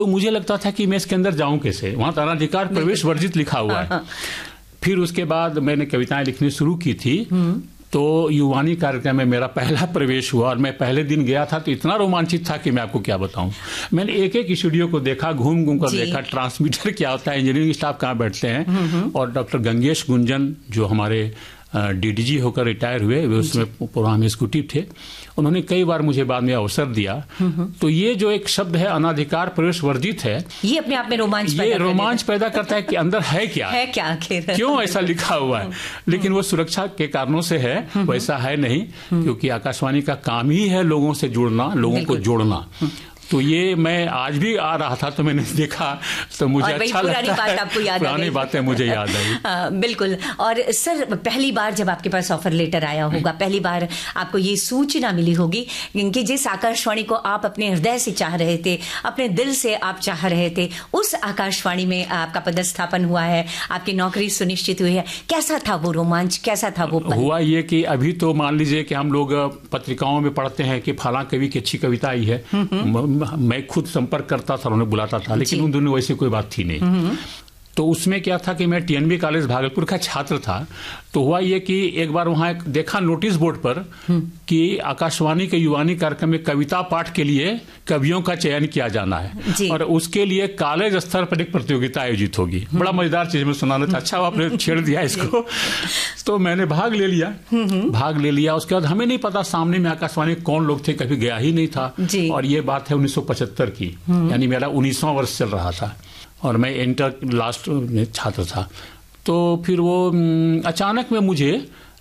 तो मुझे लगता था कि मैं इसके अंदर जाऊं कैसे, वहां तो अनाधिकार प्रवेश वर्जित लिखा हुआ है। फिर उसके बाद मैंने कविताएं लिखनी शुरू की थी, तो युवानी कार्यक्रम में मेरा पहला प्रवेश हुआ और मैं पहले दिन गया था तो इतना रोमांचित था कि मैं आपको क्या बताऊं। मैंने एक एक स्टूडियो को देखा, घूम घूम कर देखा, ट्रांसमीटर क्या होता है, इंजीनियरिंग स्टाफ कहाँ बैठते हैं। और डॉक्टर गंगेश गुंजन जो हमारे डीडीजी होकर रिटायर हुए, वे उसमें प्रोग्राम एग्जीक्यूटिव थे, उन्होंने कई बार मुझे बाद में अवसर दिया। तो ये जो एक शब्द है अनाधिकार प्रवेश वर्जित है, ये अपने आप में रोमांच पैदा करता है कि अंदर है क्या आखिर, क्यों ऐसा लिखा हुआ है। लेकिन वो सुरक्षा के कारणों से है, वैसा है नहीं, क्योंकि आकाशवाणी का काम ही है लोगों से जुड़ना, लोगों को जोड़ना। तो ये मैं आज भी आ रहा था तो मैंने देखा तो मुझे अच्छा लगता है, पुरानी बातें मुझे याद आई। बिल्कुल। और सर, पहली बार जब आपके पास ऑफर लेटर आया होगा, पहली बार आपको ये सूचना मिली होगी कि जिस आकाशवाणी को आप अपने हृदय से चाह रहे थे, अपने दिल से आप चाह रहे थे, उस आकाशवाणी में आपका पदस्थापन हुआ है, आपकी नौकरी सुनिश्चित हुई है। कैसा था वो रोमांच, कैसा था वो पल? हुआ ये कि अभी तो मान लीजिए कि हम लोग पत्रिकाओं में पढ़ते हैं कि फलां कवि की अच्छी कविता आई है, मैं खुद संपर्क करता था, उन्हें बुलाता था, लेकिन उन दोनों वैसी कोई बात थी नहीं। तो उसमें क्या था कि मैं टीएनबी कॉलेज भागलपुर का छात्र था। तो हुआ ये कि एक बार वहां देखा नोटिस बोर्ड पर कि आकाशवाणी के युवानी कार्यक्रम में कविता पाठ के लिए कवियों का चयन किया जाना है और उसके लिए कॉलेज स्तर पर एक प्रतियोगिता आयोजित होगी। बड़ा मजेदार चीज में सुनाना था। अच्छा, आपने छेड़ दिया इसको। तो मैंने भाग ले लिया। उसके बाद हमें नहीं पता सामने में आकाशवाणी कौन लोग थे, कभी गया ही नहीं था। और ये बात है 1975 की, यानी मेरा 19वां वर्ष चल रहा था और मैं इंटर लास्ट में छात्र था। तो फिर वो अचानक में मुझे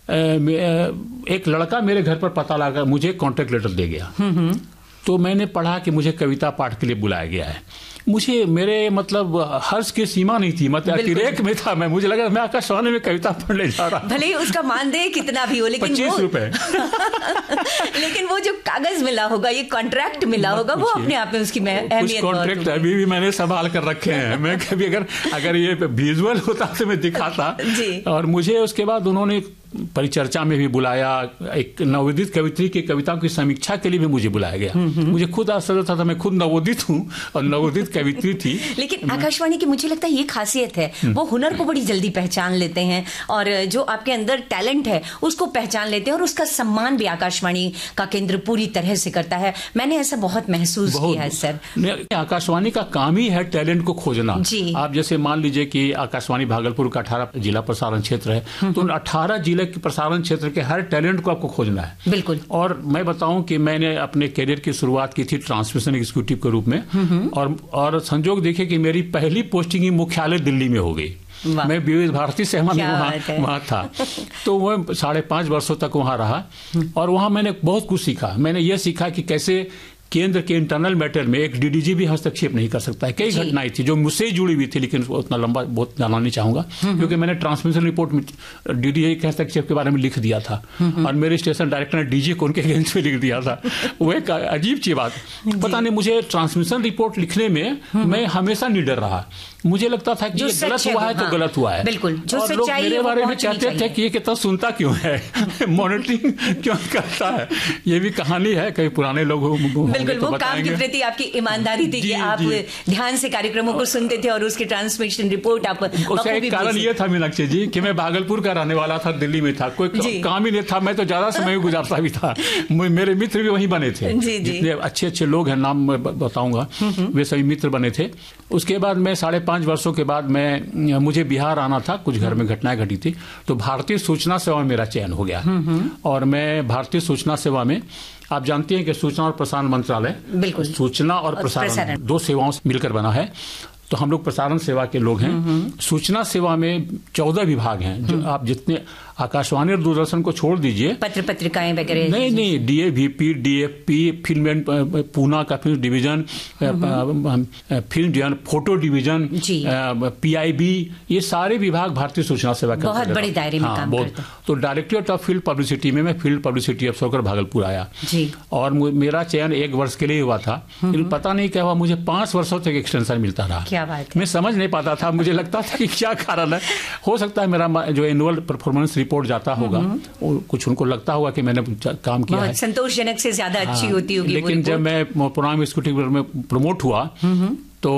एक लड़का मेरे घर पर पता लगा, मुझे कॉन्ट्रैक्ट लेटर दे गया। तो मैंने पढ़ा कि मुझे कविता पाठ के लिए बुलाया गया है। मुझे मेरे मतलब हर्ष की सीमा नहीं थी, मतलब अतिरेक में था मैं। मुझे लगा मैं आकाशवाणी में कविता पढ़ने जा रहा, भले ही उसका मानदेय कितना भी हो, लेकिन 25 रुपए लेकिन वो जो कागज मिला होगा, ये कॉन्ट्रैक्ट मिला होगा, वो अपने आप में उसकी अहमियत। कॉन्ट्रैक्ट अभी भी मैंने संभाल कर रखे हैं। मैं कभी अगर ये विजुअल होता तो मैं दिखाता। और मुझे उसके बाद उन्होंने परिचर्चा में भी बुलाया, एक नवोदित कवित्री की कविताओं की समीक्षा के लिए भी मुझे बुलाया गया। मुझे खुद आश्चर्य था, मैं खुद नवोदित हूँ और नवोदित कवित्री थी। लेकिन आकाशवाणी की मुझे लगता है ये खासियत है, वो हुनर को बड़ी जल्दी पहचान लेते हैं और जो आपके अंदर टैलेंट है उसको पहचान लेते हैं और उसका सम्मान भी आकाशवाणी का केंद्र पूरी तरह से करता है। मैंने ऐसा बहुत महसूस किया है सर। आकाशवाणी का काम ही है टैलेंट को खोजना। आप जैसे मान लीजिए कि आकाशवाणी भागलपुर का 18 जिला प्रसारण क्षेत्र है, तो 18 जिले के प्रसारण क्षेत्र के हर टैलेंट को आपको खोजना है। बिल्कुल। और मैं बताऊं कि मैंने अपने करियर की शुरुआत की थी ट्रांसमिशन एग्जीक्यूटिव के रूप में और संजोग देखिए कि मेरी पहली पोस्टिंग ही मुख्यालय दिल्ली में हो गई। मैं विविध भारती सेवा में वहां था। तो वह 5.5 वर्षों तक वहां रहा और वहां मैंने बहुत कुछ सीखा। मैंने यह सीखा कि कैसे केंद्र के इंटरनल मैटर में एक डीडीजी भी हस्तक्षेप नहीं कर सकता है। कई घटनाएं थी जो मुझसे ही जुड़ी हुई थी, लेकिन उतना लंबा बहुत जाना नहीं चाहूंगा, क्योंकि मैंने ट्रांसमिशन रिपोर्ट में डीडीजी के हस्तक्षेप के बारे में लिख दिया था और मेरे स्टेशन डायरेक्टर ने डीजी को उनके अगेंस्ट में लिख दिया था। वो एक अजीब सी बात, पता नहीं, मुझे ट्रांसमिशन रिपोर्ट लिखने में मैं हमेशा निडर रहा। मुझे लगता था कि ये गलत हुआ है तो गलत हुआ है। बिल्कुल। और लोग मेरे बारे में कहते थे कि ये कितना सुनता क्यों है, मॉनिटरिंग क्यों करता है। ये भी कहानी है, कई पुराने लोग बिल्कुल वो काम के प्रति आपकी ईमानदारी थी कि आप ध्यान से कार्यक्रमों को सुनते थे और उसकी ट्रांसमिशन रिपोर्ट आप। उसका एक कारण ये था मीनाक्षी जी कि मैं भागलपुर का रहने वाला था, दिल्ली में था, कोई काम ही नहीं था, मैं तो ज्यादा समय गुजारता भी था। मेरे मित्र भी वहीं बने थे, जितने अच्छे अच्छे लोग हैं, नाम बताऊंगा, वे सभी मित्र बने थे। उसके बाद मैं 5.5 वर्षों के बाद मुझे बिहार आना था, कुछ घर में घटनाएं घटी थी, तो भारतीय सूचना सेवा में मेरा चयन हो गया। और मैं भारतीय सूचना सेवा में, आप जानते हैं कि सूचना और प्रसारण मंत्रालय, बिल्कुल, सूचना और प्रसारण 2 सेवाओं से मिलकर बना है। तो हम लोग प्रसारण सेवा के लोग हैं। सूचना सेवा में 14 विभाग हैं, जो आप जितने आकाशवाणी और दूरदर्शन को छोड़ दीजिए, पत्र पत्रिकाएं वगैरह, नहीं, DAVP, DFP, film and Poona का film division, film division, photo division, PIB, ये सारे विभाग भारतीय सूचना सेवा के बहुत बड़े दायरे में काम करते हैं। तो डायरेक्टरेट ऑफ फील्ड पब्लिसिटी में मैं फील्ड पब्लिसिटी अफसर होकर भागलपुर आया और मेरा चयन 1 वर्ष के लिए हुआ था, लेकिन पता नहीं क्या हुआ, मुझे 5 वर्षों तक एक्सटेंशन मिलता रहा। क्या बात है। मैं समझ नहीं पाता था, मुझे लगता था कि क्या कारण है। हो सकता है मेरा जो एनुअल परफॉर्मेंस रिपोर्ट जाता होगा, कुछ उनको लगता होगा कि मैंने काम किया है, संतोषजनक से ज्यादा अच्छी होती होगी। लेकिन जब मैं प्रोग्राम एग्जीक्यूटिव में प्रमोट हुआ